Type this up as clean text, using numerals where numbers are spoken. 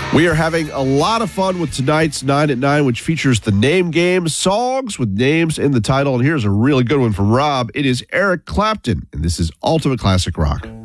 We are having a lot of fun with tonight's 9 at 9, which features the name game, songs with names in the title. And here's a really good one from Rob. It is Eric Clapton, and this is Ultimate Classic Rock.